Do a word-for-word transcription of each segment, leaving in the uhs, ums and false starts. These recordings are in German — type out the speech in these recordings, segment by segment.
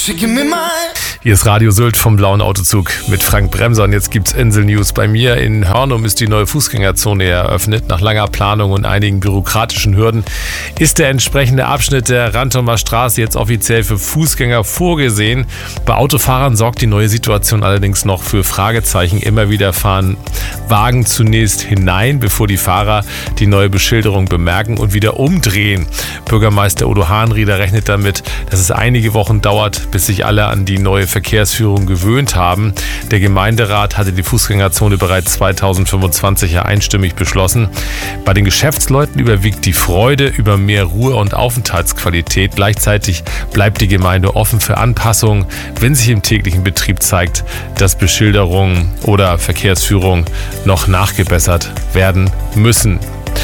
Hier ist Radio Sylt vom Blauen Autozug mit Frank Bremser und jetzt gibt's Insel-News. Bei mir in Hörnum ist die neue Fußgängerzone eröffnet. Nach langer Planung und einigen bürokratischen Hürden ist der entsprechende Abschnitt der Rantumer Straße jetzt offiziell für Fußgänger vorgesehen. Bei Autofahrern sorgt die neue Situation allerdings noch für Fragezeichen. Immer wieder fahren Wagen zunächst hinein, bevor die Fahrer die neue Beschilderung bemerken und wieder umdrehen. Bürgermeister Udo Hahnrieder rechnet damit, dass es einige Wochen dauert, bis sich alle an die neue Verkehrsführung gewöhnt haben. Der Gemeinderat hatte die Fußgängerzone bereits zweitausendfünfundzwanzig ja einstimmig beschlossen. Bei den Geschäftsleuten überwiegt die Freude über mehr Ruhe und Aufenthaltsqualität. Gleichzeitig bleibt die Gemeinde offen für Anpassungen, wenn sich im täglichen Betrieb zeigt, dass Beschilderung oder Verkehrsführung noch nachgebessert werden müssen.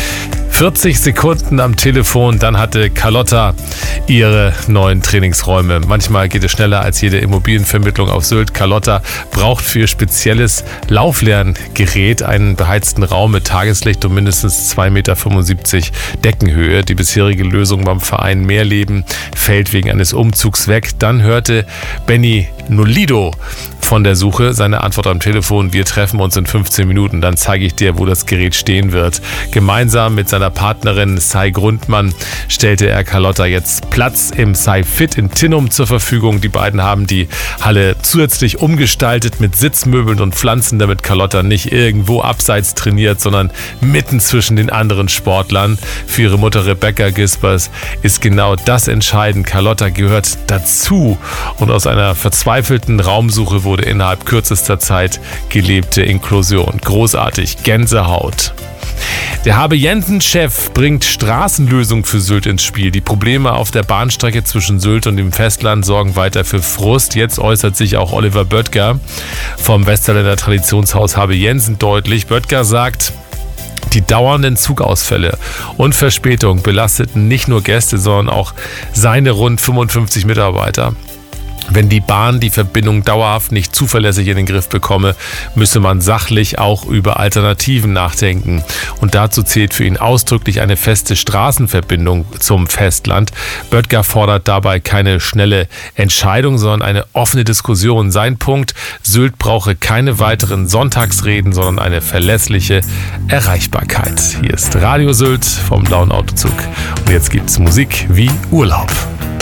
vierzig Sekunden am Telefon, dann hatte Carlotta ihre neuen Trainingsräume. Manchmal geht es schneller als jede Immobilienvermittlung auf Sylt. Carlotta braucht für spezielles Lauflerngerät einen beheizten Raum mit Tageslicht und mindestens zwei Komma fünfundsiebzig Meter Deckenhöhe. Die bisherige Lösung beim Verein Mehrleben fällt wegen eines Umzugs weg. Dann hörte Benny Nolido von der Suche seine Antwort am Telefon: Wir treffen uns in fünfzehn Minuten, dann zeige ich dir, wo das Gerät stehen wird. Gemeinsam mit seiner Partnerin Sai Grundmann stellte er Carlotta jetzt Platz im Sai Fit in Tinnum zur Verfügung. Die beiden haben die Halle zusätzlich umgestaltet mit Sitzmöbeln und Pflanzen, damit Carlotta nicht irgendwo abseits trainiert, sondern mitten zwischen den anderen Sportlern. Für ihre Mutter Rebecca Gispers ist genau das entscheidend. Carlotta gehört dazu und aus einer verzweifelten Raumsuche wurde innerhalb kürzester Zeit gelebte Inklusion. Großartig, Gänsehaut. Der Habe Jensen-Chef bringt Straßenlösung für Sylt ins Spiel. Die Probleme auf der Bahnstrecke zwischen Sylt und dem Festland sorgen weiter für Frust. Jetzt äußert sich auch Oliver Böttger vom Westerländer Traditionshaus Habe Jensen deutlich. Böttger sagt: Die dauernden Zugausfälle und Verspätungen belasteten nicht nur Gäste, sondern auch seine rund fünfundfünfzig Mitarbeiter. Wenn die Bahn die Verbindung dauerhaft nicht zuverlässig in den Griff bekomme, müsse man sachlich auch über Alternativen nachdenken. Und dazu zählt für ihn ausdrücklich eine feste Straßenverbindung zum Festland. Böttger fordert dabei keine schnelle Entscheidung, sondern eine offene Diskussion. Sein Punkt: Sylt brauche keine weiteren Sonntagsreden, sondern eine verlässliche Erreichbarkeit. Hier ist Radio Sylt vom Blauen Autozug. Und jetzt gibt's Musik wie Urlaub.